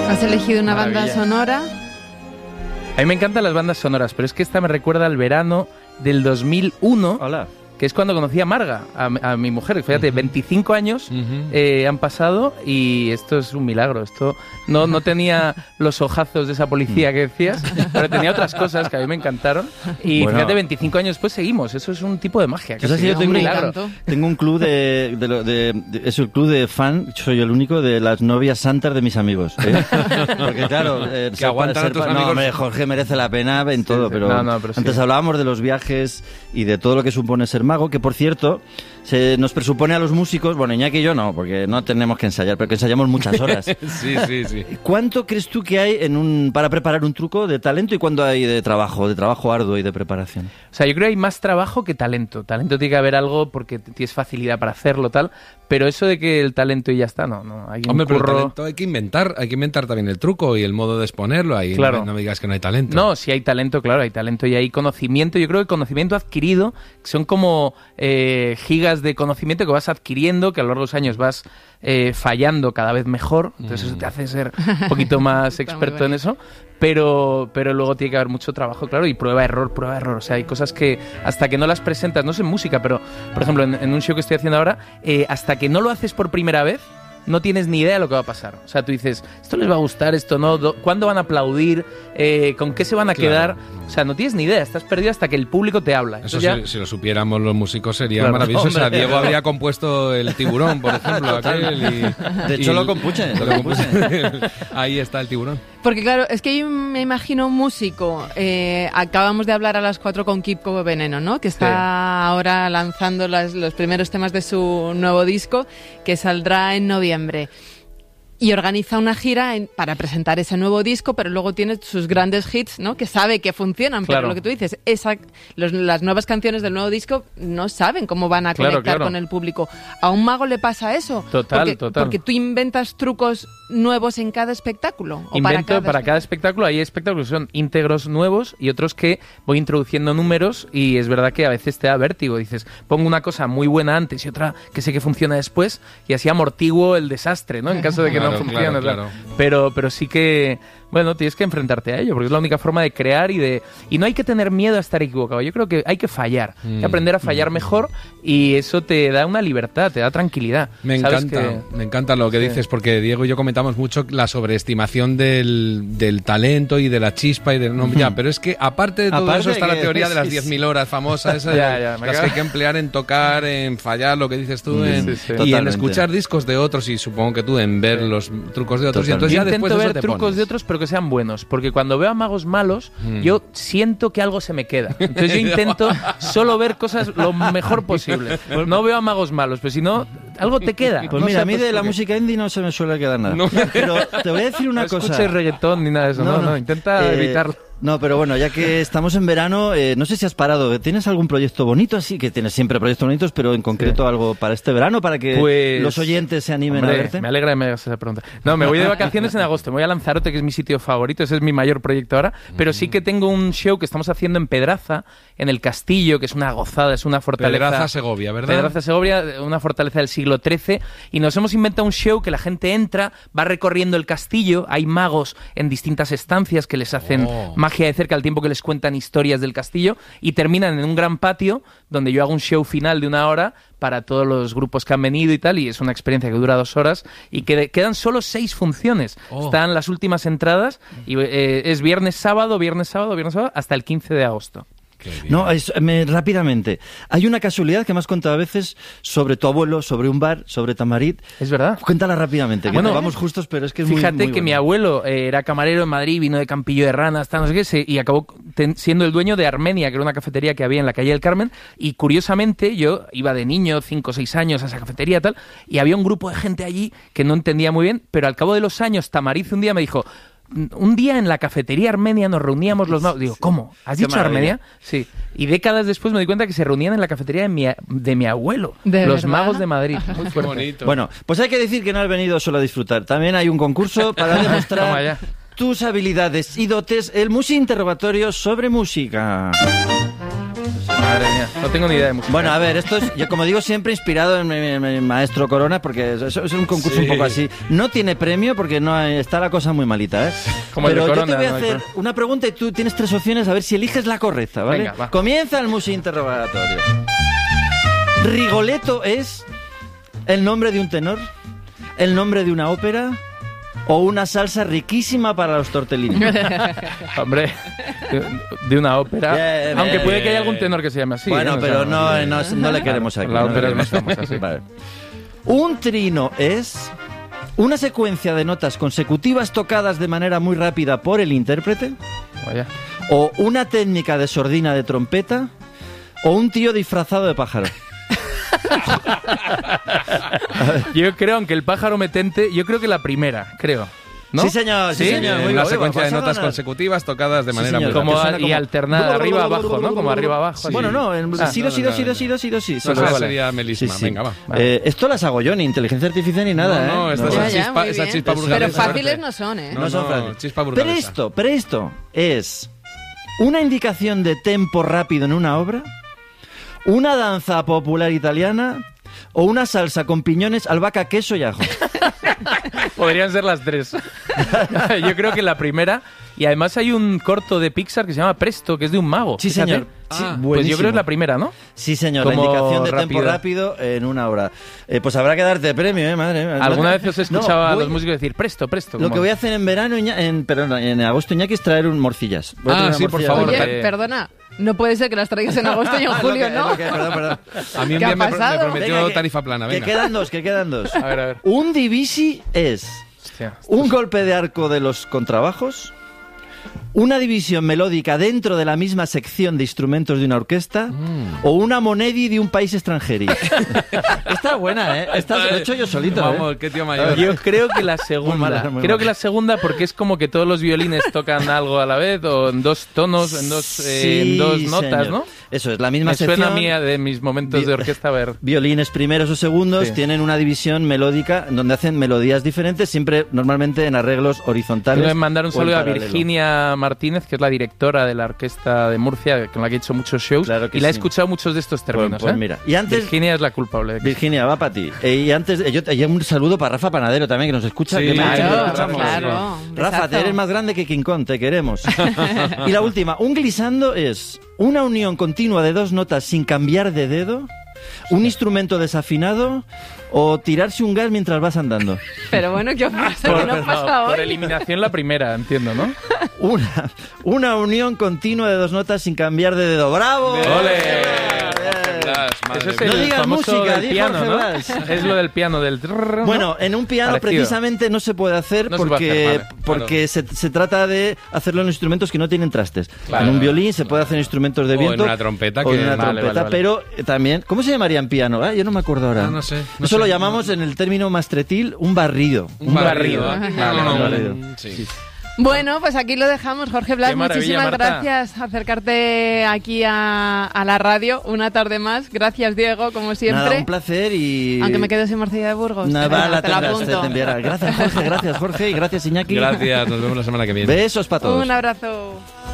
¿Has elegido una banda sonora? A mí me encantan las bandas sonoras, pero es que esta me recuerda al verano del 2001. Hola. Que es cuando conocí a Marga, a mi mujer. Fíjate, 25 años han pasado y esto es un milagro. Esto no tenía los ojazos de esa policía que decías, pero tenía otras cosas que a mí me encantaron. Y bueno, fíjate, 25 años después seguimos. Eso es un tipo de magia. Yo tengo un milagro. Tengo un club es el club de fan, soy el único, de las novias santas de mis amigos. Porque claro, que aguantan a tus amigos. No, hombre, Jorge merece la pena en todo, sí. Pero antes hablábamos de los viajes y de todo lo que supone ser mago, que por cierto se nos presupone a los músicos, bueno, Iñaki y yo no, porque no tenemos que ensayar, pero que ensayamos muchas horas. Sí. ¿Cuánto crees tú que hay para preparar un truco de talento y cuánto hay de trabajo arduo y de preparación? O sea, yo creo que hay más trabajo que talento. Talento tiene que haber algo porque tienes facilidad para hacerlo, tal, pero eso de que el talento y ya está, no. Hay un Hombre, curro... pero el talento hay que inventar también el truco y el modo de exponerlo. Ahí claro. No me digas que no hay talento. No, sí hay talento, claro, hay talento y hay conocimiento. Yo creo que conocimiento adquirido son como gigas de conocimiento que vas adquiriendo, que a lo largo de los años vas fallando cada vez mejor. Entonces eso te hace ser un poquito más experto en eso. Pero luego tiene que haber mucho trabajo, claro, y prueba-error. O sea, hay cosas que hasta que no las presentas, no sé en música, pero por ejemplo en un show que estoy haciendo ahora, hasta que no lo haces por primera vez, no tienes ni idea de lo que va a pasar. O sea, tú dices, esto les va a gustar, esto no, ¿cuándo van a aplaudir? ¿Con qué se van a quedar? O sea, no tienes ni idea, estás perdido hasta que el público te habla. Eso ya... si lo supiéramos los músicos sería maravilloso. Hombre, o sea, Diego habría compuesto el Tiburón, por ejemplo. De hecho, lo compuse. Ahí está el Tiburón. Porque claro, es que yo me imagino un músico, acabamos de hablar a las 4 con Kiko Veneno, ¿no? Que está ahora lanzando los primeros temas de su nuevo disco, que saldrá en noviembre. Y organiza una gira para presentar ese nuevo disco, pero luego tiene sus grandes hits, ¿no? Que sabe que funcionan, claro. Pero lo que tú dices, las nuevas canciones del nuevo disco no saben cómo van a conectar con el público. ¿A un mago le pasa eso? Total. Porque tú inventas trucos nuevos en cada espectáculo. Para cada espectáculo hay espectáculos que son íntegros nuevos y otros que voy introduciendo números y es verdad que a veces te da vértigo. Dices, pongo una cosa muy buena antes y otra que sé que funciona después y así amortiguo el desastre, ¿no? En caso de que no funcione. Claro. Pero sí que, bueno, tienes que enfrentarte a ello porque es la única forma de crear y no hay que tener miedo a estar equivocado. Yo creo que hay que fallar, hay que aprender a fallar mejor y eso te da una libertad, te da tranquilidad. Me encanta lo que dices porque Diego y yo comentamos mucho la sobreestimación del talento y de la chispa y pero es que aparte de todo eso está la teoría de las 10.000 horas famosa esa las que hay que emplear en tocar, en fallar, lo que dices tú, y en escuchar discos de otros y supongo que tú en ver los trucos de otros. Y entonces yo ya después intento eso ver te trucos pones. de otros pero que sean buenos, porque cuando veo a magos malos yo siento que algo se me queda, entonces yo intento solo ver cosas lo mejor posible. No veo a magos malos, pero si no, algo te queda. Pues mira, a mí de la música indie no se me suele quedar nada. Pero te voy a decir una cosa. No escuches reggaetón ni nada de eso, no, intenta evitarlo. No, pero bueno, ya que estamos en verano, no sé si has parado. ¿Tienes algún proyecto bonito así? Que tienes siempre proyectos bonitos, pero en concreto algo para este verano, para que los oyentes se animen a verte. Me alegra que me hagas esa pregunta. No, me voy de vacaciones en agosto. Me voy a Lanzarote, que es mi sitio favorito. Ese es mi mayor proyecto ahora. Pero sí que tengo un show que estamos haciendo en Pedraza, en el Castillo, que es una gozada, es una fortaleza. Pedraza, Segovia, ¿verdad? Pedraza, Segovia, una fortaleza del siglo XIII. Y nos hemos inventado un show que la gente entra, va recorriendo el castillo. Hay magos en distintas estancias que les hacen magia de cerca al tiempo que les cuentan historias del castillo y terminan en un gran patio donde yo hago un show final de 1 hora para todos los grupos que han venido y tal, y es una experiencia que dura 2 horas y que quedan solo 6 funciones. Están las últimas entradas y es viernes, sábado hasta el 15 de agosto. No, rápidamente. Hay una casualidad que me has contado a veces sobre tu abuelo, sobre un bar, sobre Tamarit. Es verdad. Cuéntala rápidamente, que vamos justos, pero es que es fíjate muy que bueno. Mi abuelo era camarero en Madrid, vino de Campillo de Rana, hasta no sé qué, y acabó siendo el dueño de Armenia, que era una cafetería que había en la calle del Carmen, y curiosamente yo iba de niño, 5 o 6 años, a esa cafetería y tal, y había un grupo de gente allí que no entendía muy bien, pero al cabo de los años Tamarit un día me dijo: un día en la cafetería armenia nos reuníamos los magos. Digo, ¿cómo? ¿Has dicho Armenia? Sí. Y décadas después me di cuenta que se reunían en la cafetería de mi abuelo, los magos de Madrid. Muy fuerte. Bonito. Bueno, pues hay que decir que no has venido solo a disfrutar. También hay un concurso para demostrar tus habilidades y dotes, el Musi Interrogatorio sobre música. Madre mía, no tengo ni idea de música. Bueno, a ver, esto es, yo como digo, siempre inspirado en mi maestro Corona, porque es un concurso un poco así. No tiene premio porque no está la cosa muy malita, ¿eh? Como pero el de yo te Corona, voy a hacer una pregunta y tú tienes 3 opciones a ver si eliges la correcta, ¿vale? Venga, va. Comienza el Musi interrogatorio. ¿Rigoletto es el nombre de un tenor, el nombre de una ópera o una salsa riquísima para los tortellini? Hombre, de una ópera. Bien, aunque bien, puede que haya bien. algún tenor que se llame así. Bueno, ¿eh? pero no le queremos aquí. La no ópera le es más queremos. famosa, sí. Vale. Un trino es una secuencia de notas consecutivas tocadas de manera muy rápida por el intérprete, Vaya. o una técnica de sordina de trompeta, o un tío disfrazado de pájaro. Yo creo, aunque el pájaro metente, yo creo que la primera, creo. ¿No? Sí, señor, sí, ¿Sí? señor. Muy Una bien, secuencia de vas a notas ganar. consecutivas tocadas de manera señor. muy Como, Que suena y como- alternada, arriba abajo, ¿no? Como arriba abajo. así. Bueno, no, en Ah, sí, do, sí, do, sí, do, sí, do, sí, do, sí. No, Solo- esa vale. sería melisma. Sí, sí. Venga, va. Esto las hago yo, ni inteligencia artificial ni nada, No, ¿eh? esta No. es Ya, esa ya, chispa, muy esa bien. chispa burgalesa. Pero fáciles no son, ¿eh? No son fáciles. chispa burgalesa. Pero esto es una indicación de tempo rápido en una obra, una danza popular italiana o una salsa con piñones, albahaca, queso y ajo. Podrían ser las 3. Yo creo que la primera. Y además hay un corto de Pixar que se llama Presto, que es de un mago. Sí, Fíjate. señor. Sí, Pues yo buenísimo. creo que es la primera, ¿no? Sí, señor, Como la indicación de tempo rápido. rápido en una obra. Pues habrá que darte premio, madre mía. ¿Alguna vez os he escuchado a voy- los músicos decir Presto, Presto? Lo como- que voy a hacer en verano, en agosto, Iñaki, es traer un morcillas. Voy a traer una sí, por morcilla. favor. Oye, perdona, no puede ser que las traigas en agosto y en julio, Es lo ¿no? que- perdón. A mí un ¿Qué día ha me pasado? prometió Venga, tarifa plana. Que Venga. quedan dos. A ver. Un divisi es Hostia. un golpe de arco de los contrabajos, una división melódica dentro de la misma sección de instrumentos de una orquesta o una monedi de un país extranjero. Está buena, ¿eh? Lo he hecho yo solito, Vamos, ¿eh? qué tío mayor. Yo creo que la segunda. Muy mala, muy creo mala. que la segunda porque es como que todos los violines tocan algo a la vez o en dos tonos, en dos notas, señor. ¿no? Eso es, la misma Me sección. suena a mí de mis momentos de orquesta a ver. Violines primeros o segundos Sí. tienen una división melódica donde hacen melodías diferentes, siempre normalmente en arreglos horizontales. Quiero mandar un o en saludo a paralelo. Virginia Martínez, que es la directora de la orquesta de Murcia, con la que he hecho muchos shows, Claro que y la he sí. escuchado muchos de estos términos. Pues ¿eh? mira, y antes- Virginia es la culpable. Virginia, va para ti. Y antes, y un saludo para Rafa Panadero también, que nos escucha. Sí, que me ha dicho que claro, lo escuchamos. claro. Un Rafa, besazo. te eres más grande que King Kong, te queremos. Y la última, un glissando es una unión continua de 2 notas sin cambiar de dedo, un instrumento desafinado o tirarse un gas mientras vas andando. Pero bueno, ¿qué os pasa? ¿Qué nos pasa por hoy? eliminación la primera, entiendo, ¿no? Una unión continua de 2 notas sin cambiar de dedo. ¡Bravo! ¡Ole! Eso es No el digas famoso música, del di piano, Jorge ¿no? Blas. Es lo del piano, del... trrr, ¿no? Bueno, en un piano Parecido. precisamente no se puede hacer No se puede porque, hacer, vale, porque se trata de hacerlo en instrumentos que no tienen trastes. Claro. En un violín se puede hacer en instrumentos de O viento. en una trompeta o en que- una Vale, trompeta, vale. pero también... ¿Cómo se llamaría en piano? Yo no me acuerdo ahora. No sé, no Eso sé. lo llamamos en el término mastretil un barrido. Un barrido. Vale, vale. Sí. Bueno, pues aquí lo dejamos. Jorge Blas, Qué maravilla, muchísimas Marta. gracias por acercarte aquí a la radio una tarde más. Gracias, Diego, como siempre. Nada, un placer y... Aunque me quedo sin morcilla de Burgos. Nada, Venga, la te la tendrás, apunto. te enviará. Gracias, Jorge, y gracias, Iñaki. Gracias, nos vemos la semana que viene. Besos para todos. Un abrazo.